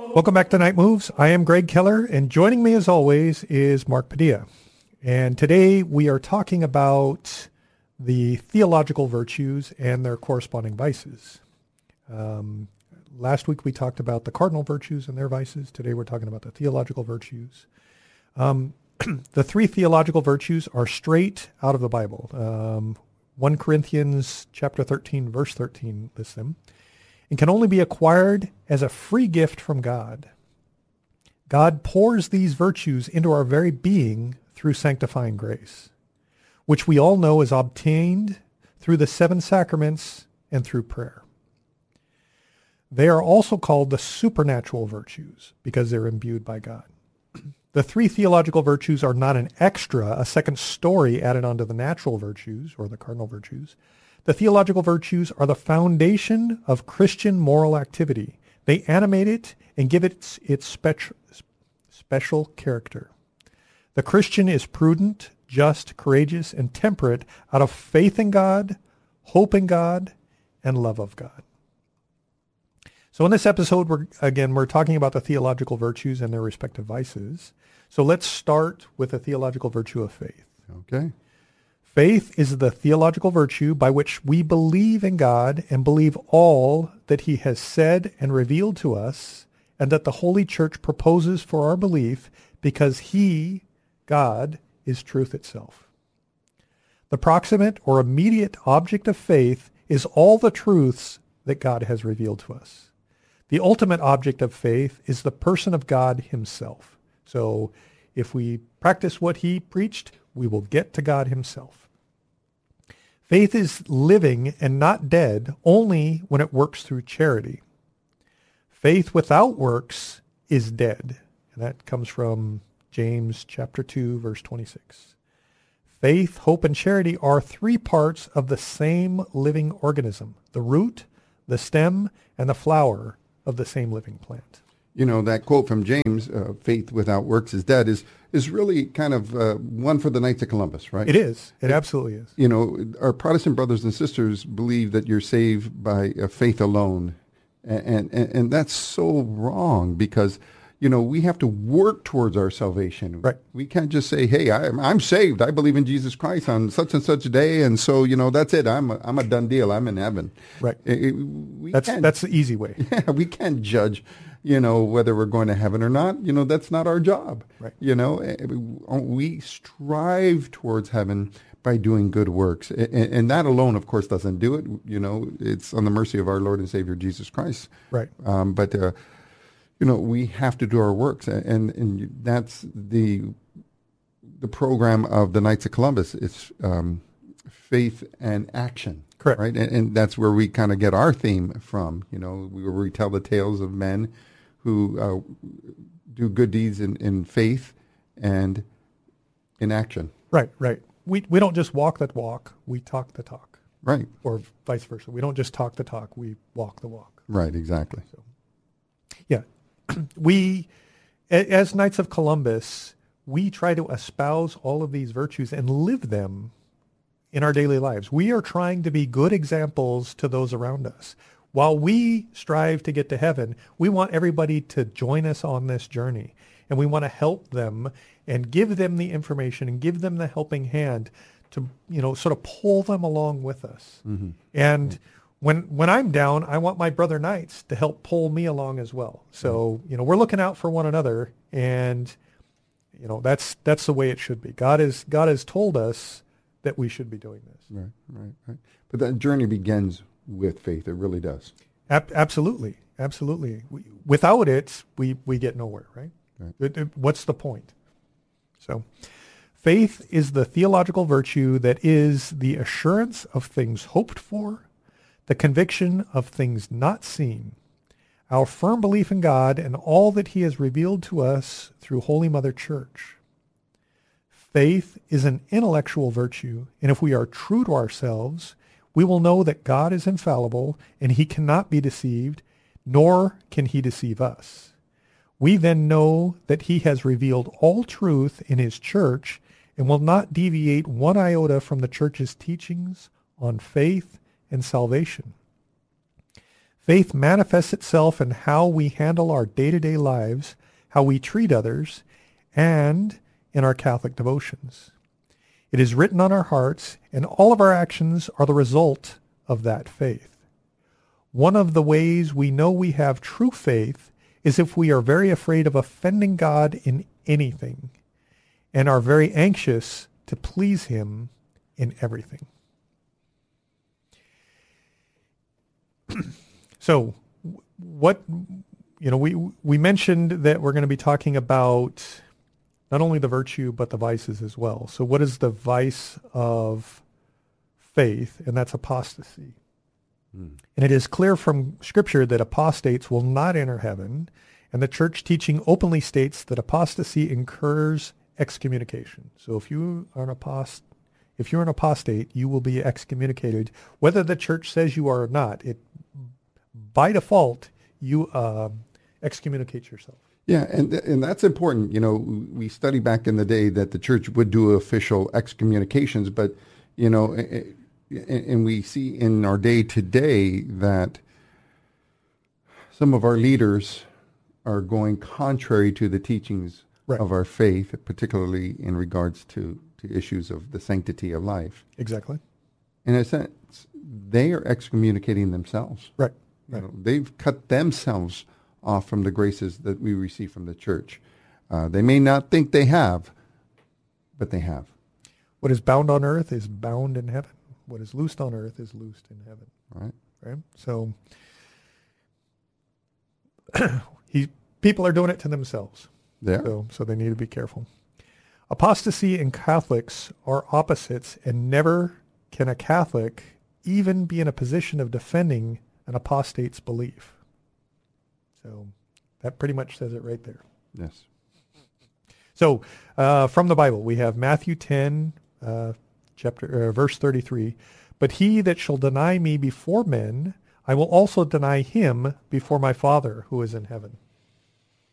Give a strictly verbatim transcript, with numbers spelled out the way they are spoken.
Welcome back to Night Moves. I am Greg Keller, and joining me as always is Mark Padilla. And today we are talking about the theological virtues and their corresponding vices. Um, last week we talked about the cardinal virtues and their vices. Today we're talking about the theological virtues. Um, the three theological virtues are straight out of the Bible. Um, First Corinthians chapter thirteen, verse thirteen lists them, and can only be acquired as a free gift from God. God pours these virtues into our very being through sanctifying grace, which we all know is obtained through the seven sacraments and through prayer. They are also called the supernatural virtues because they're imbued by God. The three theological virtues are not an extra, a second story added onto the natural virtues or the cardinal virtues. The theological virtues are the foundation of Christian moral activity. They animate it and give it its special, special character. The Christian is prudent, just, courageous, and temperate out of faith in God, hope in God, and love of God. So in this episode, we're again, we're talking about the theological virtues and their respective vices. So let's start with the theological virtue of faith. Okay. Faith is the theological virtue by which we believe in God and believe all that he has said and revealed to us, and that the Holy Church proposes for our belief because he, God, is truth itself. The proximate or immediate object of faith is all the truths that God has revealed to us. The ultimate object of faith is the person of God himself. So if we practice what he preached, we will get to God himself. Faith is living and not dead only when it works through charity. Faith without works is dead. And that comes from James chapter two, verse twenty-six. Faith, hope, and charity are three parts of the same living organism, the root, the stem, and the flower of the same living plant. You know, that quote from James, uh, faith without works is dead, is is really kind of uh, one for the Knights of Columbus, right? It is. It, it absolutely is. You know, our Protestant brothers and sisters believe that you're saved by uh, faith alone. And, and and that's so wrong because, you know, we have to work towards our salvation. Right. We can't just say, hey, I'm, I'm saved. I believe in Jesus Christ on such and such a day. And so, you know, that's it. I'm a, I'm a done deal. I'm in heaven. Right. It, it, we that's can't, that's the easy way. Yeah, we can't judge, you know, whether we're going to heaven or not. You know, that's not our job. Right. You know, we strive towards heaven by doing good works. And, and that alone, of course, doesn't do it. You know, it's on the mercy of our Lord and Savior, Jesus Christ. Right. Um, but, uh, you know, we have to do our works. And, and that's the the program of the Knights of Columbus. It's um, faith and action. Correct. Right. And, and that's where we kind of get our theme from. You know, we retell the tales of men who uh, do good deeds in, in faith and in action. Right, right. We we don't just walk the walk, we talk the talk. Right. Or vice versa. We don't just talk the talk, we walk the walk. Right, exactly. So, yeah. we, as Knights of Columbus, we try to espouse all of these virtues and live them in our daily lives. We are trying to be good examples to those around us. While we strive to get to heaven, we want everybody to join us on this journey. And we want to help them and give them the information and give them the helping hand to, you know, sort of pull them along with us. Mm-hmm. And mm-hmm. when when I'm down, I want my brother knights to help pull me along as well. So, you know, we're looking out for one another, and, you know, that's that's the way it should be. God is God has told us that we should be doing this. Right, right, right. But that journey begins with faith. It really does. Ab- absolutely, absolutely. We, without it, we, we get nowhere, right? Right. It, it, what's the point? So, faith is the theological virtue that is the assurance of things hoped for, the conviction of things not seen, our firm belief in God and all that he has revealed to us through Holy Mother Church. Faith is an intellectual virtue, and if we are true to ourselves, we will know that God is infallible and he cannot be deceived, nor can he deceive us. We then know that he has revealed all truth in his church and will not deviate one iota from the church's teachings on faith and salvation. Faith manifests itself in how we handle our day-to-day lives, how we treat others, and in our Catholic devotions. It is written on our hearts, and all of our actions are the result of that faith. One of the ways we know we have true faith is if we are very afraid of offending God in anything and are very anxious to please him in everything. So what, you know, we, we mentioned that we're going to be talking about not only the virtue, but the vices as well. So what is the vice of faith? And that's apostasy. Mm. And it is clear from Scripture that apostates will not enter heaven, and the church teaching openly states that apostasy incurs excommunication. So if you are an apost, if you're an apostate, you will be excommunicated, whether the church says you are or not. It, by default, you uh, excommunicate yourself. Yeah, and and that's important. You know, we studied back in the day that the church would do official excommunications, but, you know, and we see in our day today that some of our leaders are going contrary to the teachings right. of our faith, particularly in regards to, to issues of the sanctity of life. Exactly. In a sense, they are excommunicating themselves. Right. right. You know, they've cut themselves off from the graces that we receive from the church. Uh, they may not think they have, but they have. What is bound on earth is bound in heaven. What is loosed on earth is loosed in heaven. Right. Right. So he, people are doing it to themselves. Yeah. So, so they need to be careful. Apostasy and Catholics are opposites, and never can a Catholic even be in a position of defending an apostate's belief. So that pretty much says it right there. Yes. So uh, from the Bible, we have Matthew ten, uh, chapter uh, verse thirty-three. But he that shall deny me before men, I will also deny him before my Father who is in heaven.